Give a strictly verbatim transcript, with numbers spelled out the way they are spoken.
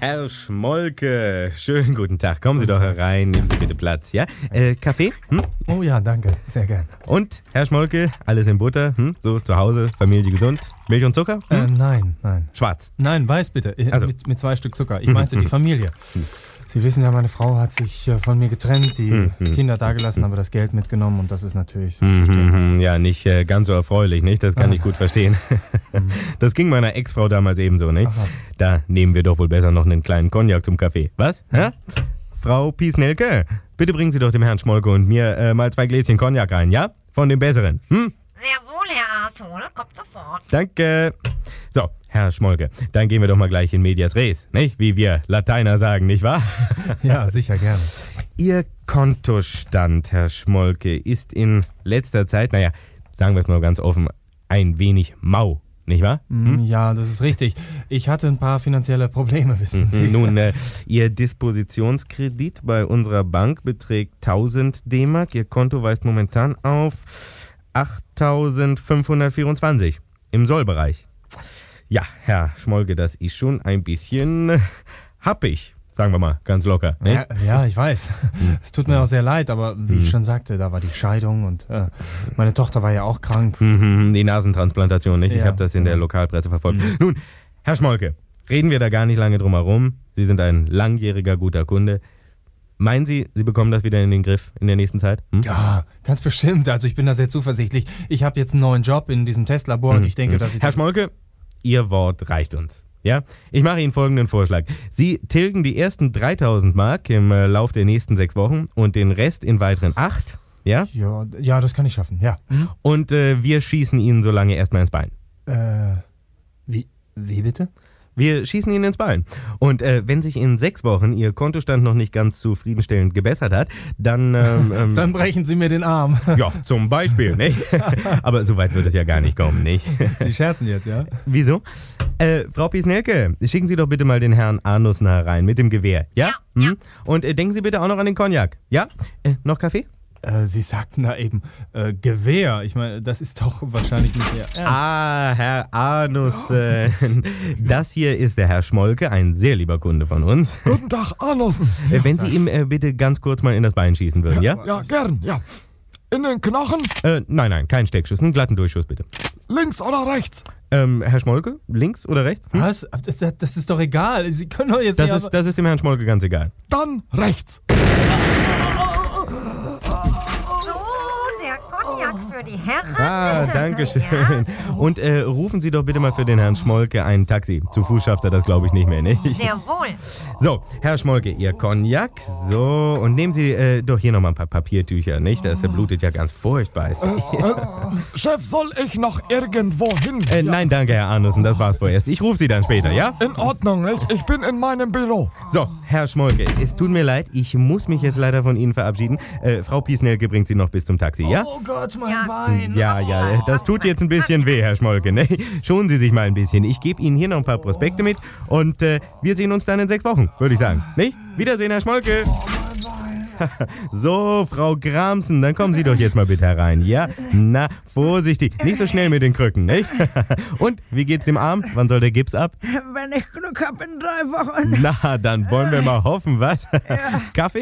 Herr Schmolke, schönen guten Tag. Kommen Sie doch herein, nehmen Sie bitte Platz, ja? Äh, Kaffee? Hm? Oh ja, danke, sehr gern. Und, Herr Schmolke, alles in Butter? Hm? So, zu Hause, Familie gesund? Milch und Zucker? Hm? Äh, nein, nein. Schwarz? Nein, weiß bitte, äh, Also. mit, mit zwei Stück Zucker. Ich meinte die Familie. Sie wissen ja, meine Frau hat sich äh, von mir getrennt, die Mhm. Kinder dagelassen, aber das Geld mitgenommen und das ist natürlich so verständlich. Mhm, ja, nicht äh, ganz so erfreulich, nicht? Das kann ich gut verstehen. Das ging meiner Ex-Frau damals ebenso, nicht? Aha. Da nehmen wir doch wohl besser noch einen kleinen Cognac zum Kaffee. Was? Hä? Frau Piesnelke, bitte bringen Sie doch dem Herrn Schmolke und mir äh, mal zwei Gläschen Cognac rein, ja? Von dem besseren. Hm? Sehr wohl, Herr Ashol. Kommt sofort. Danke. So, Herr Schmolke, dann gehen wir doch mal gleich in medias res, nicht? Wie wir Lateiner sagen, nicht wahr? Ja, sicher, gerne. Ihr Kontostand, Herr Schmolke, ist in letzter Zeit, naja, sagen wir es mal ganz offen, ein wenig mau, nicht wahr? Hm? Ja, das ist richtig. Ich hatte ein paar finanzielle Probleme, wissen Sie. Nun, äh, Ihr Dispositionskredit bei unserer Bank beträgt tausend D-Mark. Ihr Konto weist momentan auf achttausendfünfhundertvierundzwanzig im Sollbereich. Ja, Herr Schmolke, das ist schon ein bisschen happig, sagen wir mal, ganz locker. Ne? Ja, ja, ich weiß. Es tut mir auch sehr leid, aber wie ich schon sagte, da war die Scheidung und äh, meine Tochter war ja auch krank. Mhm, die Nasentransplantation, nicht? Ich Ja. habe das in der Lokalpresse verfolgt. Nun, Herr Schmolke, reden wir da gar nicht lange drum herum. Sie sind ein langjähriger, guter Kunde. Meinen Sie, Sie bekommen das wieder in den Griff in der nächsten Zeit? Hm? Ja, ganz bestimmt. Also ich bin da sehr zuversichtlich. Ich habe jetzt einen neuen Job in diesem Testlabor und ich denke, dass ich... Herr Schmolke, Ihr Wort reicht uns. Ja? Ich mache Ihnen folgenden Vorschlag. Sie tilgen die ersten dreitausend Mark im äh, Lauf der nächsten sechs Wochen und den Rest in weiteren acht. Ja? ja, ja, das kann ich schaffen, ja. Hm? Und äh, wir schießen Ihnen so lange erstmal ins Bein. Äh, wie, wie bitte? Wir schießen Ihnen ins Bein. Und äh, wenn sich in sechs Wochen Ihr Kontostand noch nicht ganz zufriedenstellend gebessert hat, dann... Ähm, ähm, Dann brechen Sie mir den Arm. ja, zum Beispiel, nicht? Aber so weit wird es ja gar nicht kommen, nicht? Sie scherzen jetzt, ja? Wieso? Äh, Frau Piesnelke, schicken Sie doch bitte mal den Herrn Arnussen herein mit dem Gewehr, ja? Ja, Hm? ja. Und äh, denken Sie bitte auch noch an den Cognac, ja? Äh, noch Kaffee? Äh, Sie sagten da eben äh, Gewehr. Ich meine, das ist doch wahrscheinlich nicht Ihr Ernst. Ah, Herr Arnussen. Das hier ist der Herr Schmolke, ein sehr lieber Kunde von uns. Guten Tag, Arnussen. Äh, wenn Sie ihm äh, bitte ganz kurz mal in das Bein schießen würden, ja? Ja, gern, ja. In den Knochen, Äh, nein, nein, kein Steckschuss, einen glatten Durchschuss bitte. links oder rechts? Ähm, Herr Schmolke, links oder rechts? Hm? Was? Das, das ist doch egal. Sie können doch jetzt Das nicht ist, das ist dem Herrn Schmolke ganz egal. Dann rechts. So, der Cognac für die Herren. Ah, danke schön. Ja. Und äh, rufen Sie doch bitte mal für den Herrn Schmolke ein Taxi. Zu Fuß schafft er das, glaube ich, nicht mehr, nicht? Sehr wohl. So, Herr Schmolke, Ihr Cognac. So, und nehmen Sie äh, doch hier nochmal ein paar Papiertücher, nicht? Das äh, blutet ja ganz furchtbar. Ist- Äh, Chef, soll ich noch irgendwo hin? Äh, nein, danke, Herr Arnussen, das war's vorerst. Ich rufe Sie dann später, ja? In Ordnung, nicht? Ich bin in meinem Büro. So, Herr Schmolke, es tut mir leid, ich muss mich jetzt leider von Ihnen verabschieden. Äh, Frau Piesnelke bringt Sie noch bis zum Taxi, ja? Oh Gott, mein Ja. Bein. Ja, ja, das tut jetzt ein bisschen weh, Herr Schmolke, ne? Schonen Sie sich mal ein bisschen. Ich gebe Ihnen hier noch ein paar Prospekte mit und äh, wir sehen uns dann in sechs Wochen, würde ich sagen. Nicht? Wiedersehen, Herr Schmolke. So, Frau Gramsen, dann kommen Sie doch jetzt mal bitte herein, ja? Na, vorsichtig, nicht so schnell mit den Krücken, nicht? Und, wie geht's dem Arm? Wann soll der Gips ab? Wenn ich Glück habe, in drei Wochen. Na, dann wollen wir mal hoffen, was? Kaffee?